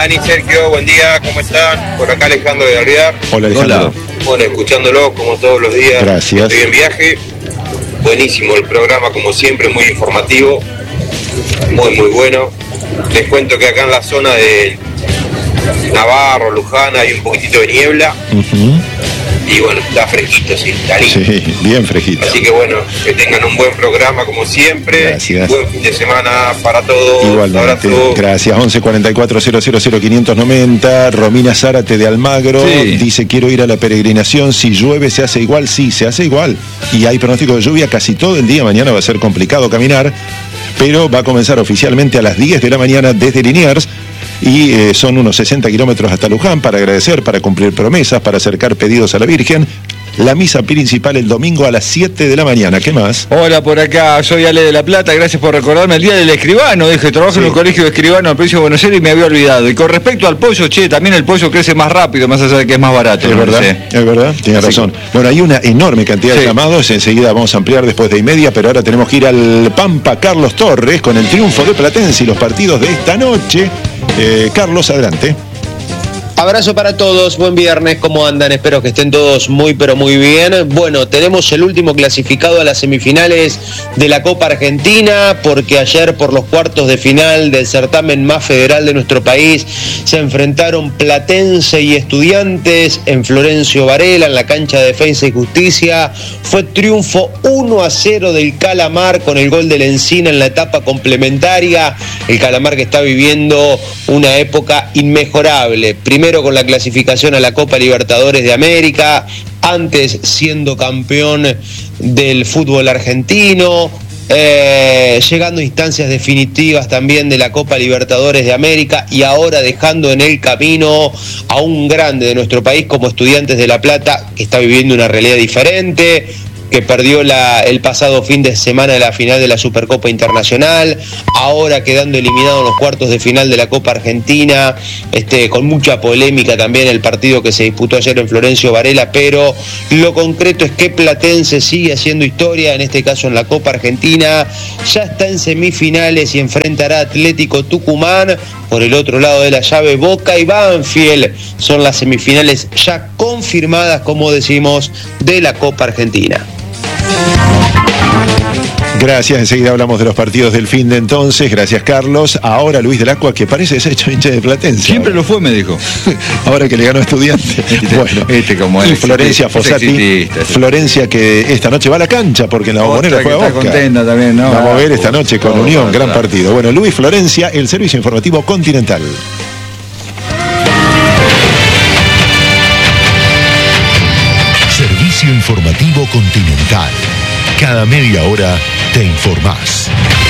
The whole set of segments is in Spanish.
Dani, Sergio, buen día, ¿cómo están? Por acá Alejandro de Alvear. Hola, Alejandro. Bueno, escuchándolo como todos los días. Gracias. Estoy en viaje. Buenísimo el programa, como siempre, muy informativo. Muy bueno. Les cuento que acá en la zona de Navarro, Luján, hay un poquitito de niebla. Y bueno, está fresquito, sí, está lindo. Sí, bien fresquito. Así que bueno, que tengan un buen programa como siempre. Gracias. Buen fin de semana para todos. Igualmente. Gracias. 11 44 000 590. Romina Zárate de Almagro dice: quiero ir a la peregrinación. Si llueve, ¿se hace igual? Sí, se hace igual. Y hay pronóstico de lluvia casi todo el día. Mañana va a ser complicado caminar, pero va a comenzar oficialmente a las 10 de la mañana desde Liniers. Y son unos 60 kilómetros hasta Luján para agradecer, para cumplir promesas, para acercar pedidos a la Virgen. La misa principal el domingo a las 7 de la mañana. ¿Qué más? Hola, por acá, soy Ale de La Plata, gracias por recordarme el día del escribano. Dije, trabajo en un colegio de escribano al precio de Buenos Aires y me había olvidado. Y con respecto al pollo, también el pollo crece más rápido, más allá de que es más barato. Es verdad, es verdad, tiene razón. Bueno, hay una enorme cantidad de llamados, enseguida vamos a ampliar después de 1:30, pero ahora tenemos que ir al Pampa Carlos Torres con el triunfo de Platense y los partidos de esta noche. Carlos, adelante. Abrazo para todos, buen viernes, ¿cómo andan? Espero que estén todos muy pero muy bien. Bueno, tenemos el último clasificado a las semifinales de la Copa Argentina, porque ayer por los cuartos de final del certamen más federal de nuestro país se enfrentaron Platense y Estudiantes en Florencio Varela, en la cancha de Defensa y Justicia. Fue triunfo 1-0 del Calamar con el gol del Encina en la etapa complementaria. El Calamar que está viviendo una época inmejorable. Primero con la clasificación a la Copa Libertadores de América, antes siendo campeón del fútbol argentino, llegando a instancias definitivas también de la Copa Libertadores de América y ahora dejando en el camino a un grande de nuestro país como Estudiantes de La Plata, que está viviendo una realidad diferente, que perdió el pasado fin de semana de la final de la Supercopa Internacional, ahora quedando eliminado en los cuartos de final de la Copa Argentina, con mucha polémica también el partido que se disputó ayer en Florencio Varela, pero lo concreto es que Platense sigue haciendo historia, en este caso en la Copa Argentina, ya está en semifinales y enfrentará a Atlético Tucumán. Por el otro lado de la llave, Boca y Banfield son las semifinales ya confirmadas, como decimos, de la Copa Argentina. Gracias, enseguida hablamos de los partidos del fin de entonces. Gracias, Carlos. Ahora Luis del Acua, que parece ser hecho hincha de Platense. Siempre lo fue, me dijo. Ahora que le ganó Estudiante. Bueno, como y Florencia Fossati. Florencia que esta noche va a la cancha porque en la Bombonera juega Boca. Está contenta también, ¿no? Vamos a ver esta noche con Unión, gran partido. Bueno, Luis Florencia, el servicio informativo Continental. Servicio informativo Continental. Cada media hora te informás.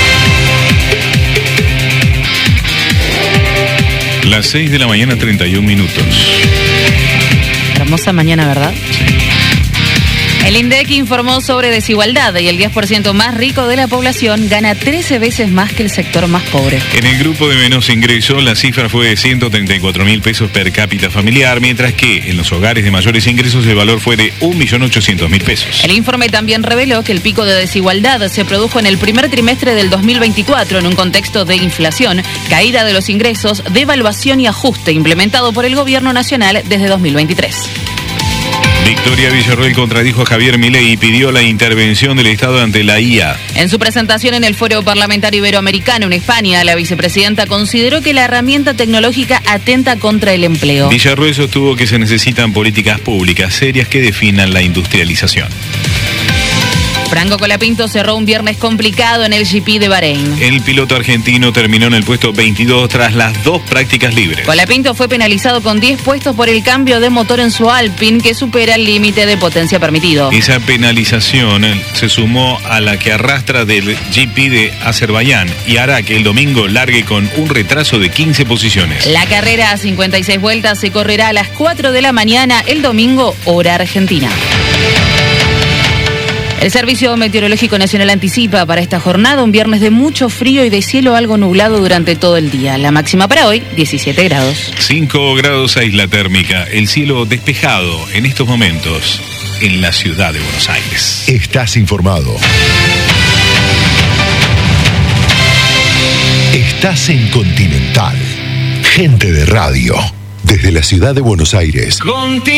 Las 6 de la mañana, 31 minutos. Hermosa mañana, ¿verdad? Sí. El INDEC informó sobre desigualdad y el 10% más rico de la población gana 13 veces más que el sector más pobre. En el grupo de menos ingresos, la cifra fue de 134.000 pesos per cápita familiar, mientras que en los hogares de mayores ingresos el valor fue de 1.800.000 pesos. El informe también reveló que el pico de desigualdad se produjo en el primer trimestre del 2024 en un contexto de inflación, caída de los ingresos, devaluación y ajuste implementado por el gobierno nacional desde 2023. Victoria Villarroel contradijo a Javier Milei y pidió la intervención del Estado ante la IA. En su presentación en el Foro Parlamentario Iberoamericano en España, la vicepresidenta consideró que la herramienta tecnológica atenta contra el empleo. Villarroel sostuvo que se necesitan políticas públicas serias que definan la industrialización. Franco Colapinto cerró un viernes complicado en el GP de Bahrein. El piloto argentino terminó en el puesto 22 tras las 2 prácticas libres. Colapinto fue penalizado con 10 puestos por el cambio de motor en su Alpine, que supera el límite de potencia permitido. Esa penalización se sumó a la que arrastra del GP de Azerbaiyán y hará que el domingo largue con un retraso de 15 posiciones. La carrera a 56 vueltas se correrá a las 4 de la mañana el domingo, hora argentina. El Servicio Meteorológico Nacional anticipa para esta jornada un viernes de mucho frío y de cielo algo nublado durante todo el día. La máxima para hoy, 17 grados. 5 grados a isla térmica. El cielo despejado en estos momentos en la ciudad de Buenos Aires. Estás informado. Estás en Continental. Gente de radio. Desde la ciudad de Buenos Aires.